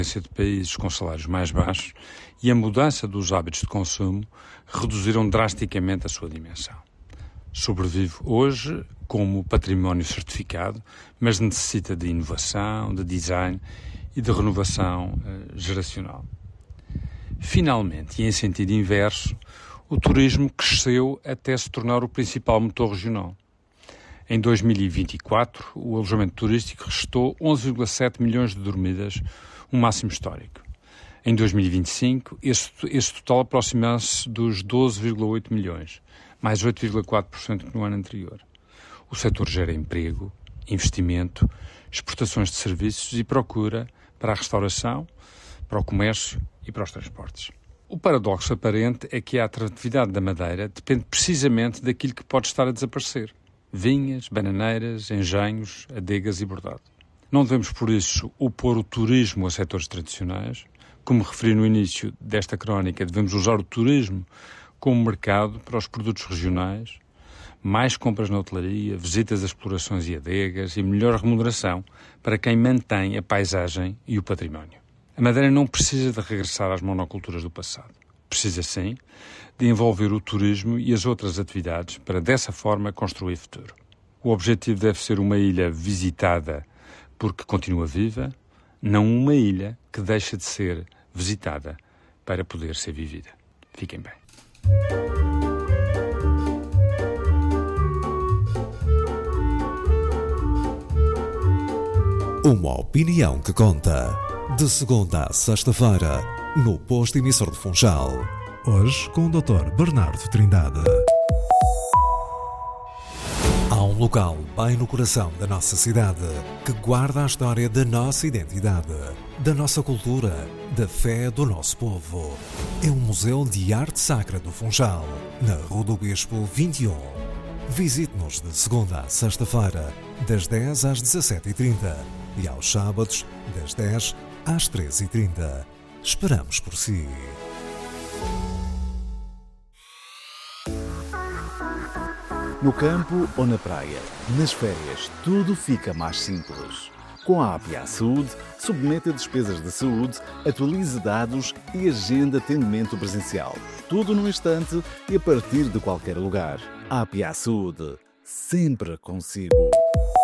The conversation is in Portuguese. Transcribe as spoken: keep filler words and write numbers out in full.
de países com salários mais baixos e a mudança dos hábitos de consumo reduziram drasticamente a sua dimensão. Sobrevive hoje como património certificado, mas necessita de inovação, de design e de renovação uh, geracional. Finalmente, e em sentido inverso, o turismo cresceu até se tornar o principal motor regional. Em dois mil e vinte e quatro, o alojamento turístico restou onze vírgula sete milhões de dormidas, um máximo histórico. Em dois mil e vinte e cinco, esse, esse total aproxima-se dos doze vírgula oito milhões, mais oito vírgula quatro por cento que no ano anterior. O setor gera emprego, investimento, exportações de serviços e procura para a restauração, para o comércio e para os transportes. O paradoxo aparente é que a atratividade da Madeira depende precisamente daquilo que pode estar a desaparecer. Vinhas, bananeiras, engenhos, adegas e bordado. Não devemos, por isso, opor o turismo a setores tradicionais. Como referi no início desta crónica, devemos usar o turismo como mercado para os produtos regionais, mais compras na hotelaria, visitas a explorações e adegas e melhor remuneração para quem mantém a paisagem e o património. A Madeira não precisa de regressar às monoculturas do passado. Precisa, sim, de envolver o turismo e as outras atividades para, dessa forma, construir futuro. O objetivo deve ser uma ilha visitada porque continua viva, não uma ilha que deixa de ser visitada para poder ser vivida. Fiquem bem. Uma opinião que conta. De segunda a sexta-feira, no posto emissor de Funchal. Hoje com o doutor Bernardo Trindade. Há um local bem no coração da nossa cidade que guarda a história da nossa identidade, da nossa cultura, da fé do nosso povo. É o Museu de Arte Sacra do Funchal, na Rua do Bispo vinte e um. Visite-nos de segunda a sexta-feira, das dez às dezassete e trinta e aos sábados, das dez às treze e trinta. Esperamos por si. No campo ou na praia, nas férias, tudo fica mais simples. Com a Apia Saúde, submeta despesas de saúde, atualize dados e agenda atendimento presencial. Tudo num instante e a partir de qualquer lugar. Apia Saúde, sempre consigo.